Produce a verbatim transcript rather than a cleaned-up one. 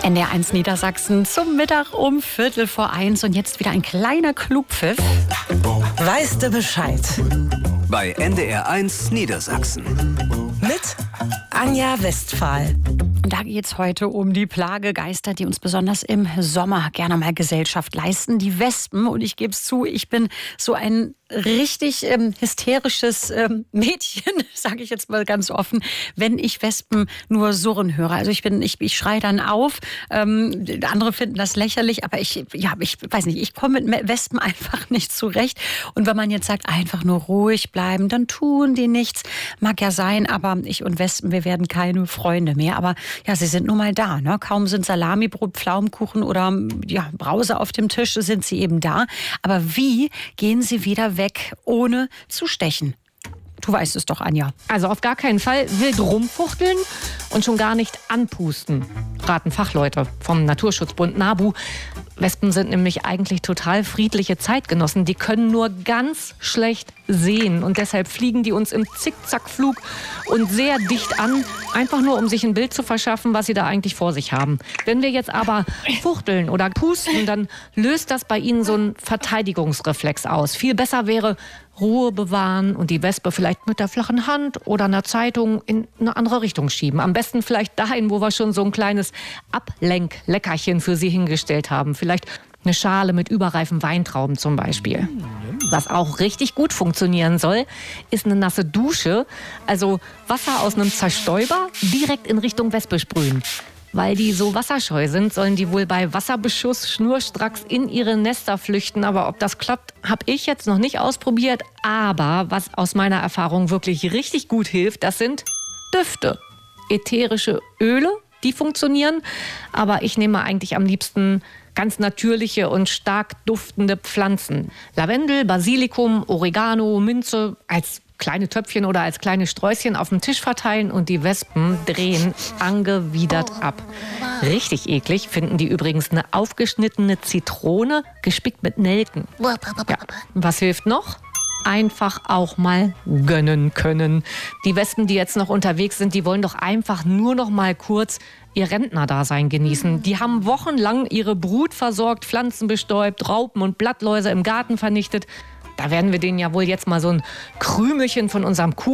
N D R eins Niedersachsen zum Mittag um Viertel vor eins und jetzt wieder ein kleiner Klugpfiff. Weißt du Bescheid? Bei N D R eins Niedersachsen. Mit Anja Westphal. Und da geht es heute um die Plagegeister, die uns besonders im Sommer gerne mal Gesellschaft leisten, die Wespen. Und ich gebe es zu, ich bin so ein richtig ähm, hysterisches ähm, Mädchen, sage ich jetzt mal ganz offen, wenn ich Wespen nur surren höre. Also ich bin, ich, ich schreie dann auf. Ähm, andere finden das lächerlich, aber ich, ja, ich weiß nicht, ich komme mit Wespen einfach nicht zurecht. Und wenn man jetzt sagt, einfach nur ruhig bleiben, dann tun die nichts. Mag ja sein, aber ich und Wespen, wir werden keine Freunde mehr. Aber ja, sie sind nun mal da. Ne? Kaum sind Salamibrot, Pflaumenkuchen oder ja, Brause auf dem Tisch, sind sie eben da. Aber wie gehen sie wieder weg, ohne zu stechen? Du weißt es doch, Anja. Also auf gar keinen Fall wild rumfuchteln und schon gar nicht anpusten, raten Fachleute vom Naturschutzbund NABU. Wespen sind nämlich eigentlich total friedliche Zeitgenossen. Die können nur ganz schlecht sehen und deshalb fliegen die uns im Zickzackflug und sehr dicht an, einfach nur um sich ein Bild zu verschaffen, was sie da eigentlich vor sich haben. Wenn wir jetzt aber fuchteln oder pusten, dann löst das bei ihnen so einen Verteidigungsreflex aus. Viel besser wäre, Ruhe bewahren und die Wespe vielleicht mit der flachen Hand oder einer Zeitung in eine andere Richtung schieben. Am besten vielleicht dahin, wo wir schon so ein kleines Ablenkleckerchen für sie hingestellt haben. Vielleicht eine Schale mit überreifen Weintrauben zum Beispiel. Was auch richtig gut funktionieren soll, ist eine nasse Dusche. Also Wasser aus einem Zerstäuber direkt in Richtung Wespe sprühen. Weil die so wasserscheu sind, sollen die wohl bei Wasserbeschuss schnurstracks in ihre Nester flüchten. Aber ob das klappt, habe ich jetzt noch nicht ausprobiert. Aber was aus meiner Erfahrung wirklich richtig gut hilft, das sind Düfte. Ätherische Öle, die funktionieren. Aber ich nehme eigentlich am liebsten ganz natürliche und stark duftende Pflanzen. Lavendel, Basilikum, Oregano, Minze als kleine Töpfchen oder als kleine Sträußchen auf dem Tisch verteilen und die Wespen drehen angewidert ab. Richtig eklig finden die übrigens eine aufgeschnittene Zitrone, gespickt mit Nelken. Ja. Was hilft noch? Einfach auch mal gönnen können. Die Wespen, die jetzt noch unterwegs sind, die wollen doch einfach nur noch mal kurz ihr Rentnerdasein genießen. Die haben wochenlang ihre Brut versorgt, Pflanzen bestäubt, Raupen und Blattläuse im Garten vernichtet. Da werden wir denen ja wohl jetzt mal so ein Krümelchen von unserem Kuchen